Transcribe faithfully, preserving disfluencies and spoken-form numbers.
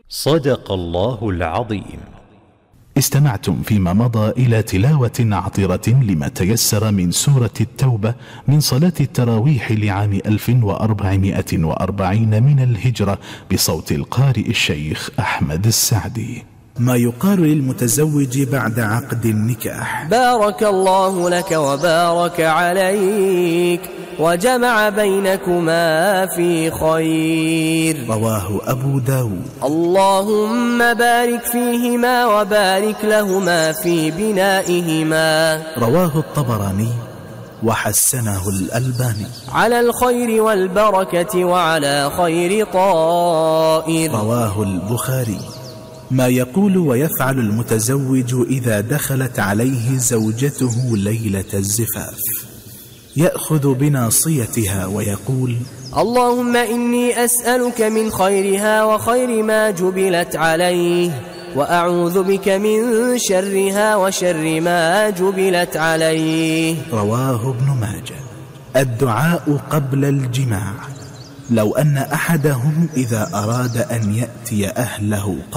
صدق الله العظيم. استمعتم فيما مضى إلى تلاوة عطرة لما تيسر من سورة التوبة من صلاة التراويح لعام ألف وأربعمائة وأربعين من الهجرة بصوت القارئ الشيخ أحمد السعدي. ما يقال للمتزوج بعد عقد النكاح: بارك الله لك وبارك عليك وجمع بينكما في خير. رواه أبو داود. اللهم بارك فيهما وبارك لهما في بنائهما. رواه الطبراني وحسنه الألباني. على الخير والبركة وعلى خير طائر. رواه البخاري. ما يقول ويفعل المتزوج إذا دخلت عليه زوجته ليلة الزفاف: يأخذ بناصيتها ويقول: اللهم إني أسألك من خيرها وخير ما جبلت عليه، وأعوذ بك من شرها وشر ما جبلت عليه. رواه ابن ماجه. الدعاء قبل الجماع: لو أن أحدهم إذا أراد أن يأتي أهله